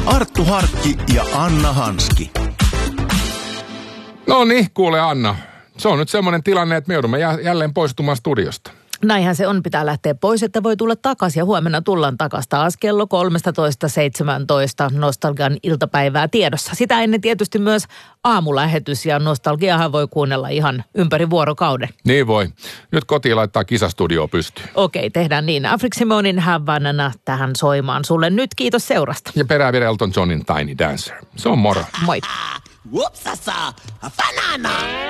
Arttu Harkki ja Anna Hanski. No niin, kuule Anna. Se on nyt semmoinen tilanne, että me joudumme jälleen poistumaan studiosta. Näinhän se on, pitää lähteä pois, että voi tulla takaisin ja huomenna tullaan takaisin taas kello 13.17 Nostalgian iltapäivää tiedossa. Sitä ennen tietysti myös aamulähetys ja Nostalgiahan voi kuunnella ihan ympäri vuorokauden. Niin voi. Nyt kotiin laittaa kisastudio pystyyn. Okei, tehdään niin. Afrika Simonin Havannana tähän soimaan sulle nyt. Kiitos seurasta. Ja perään vielä Elton Johnin Tiny Dancer. Se on moro. Moi. Whoopsasa, a banana.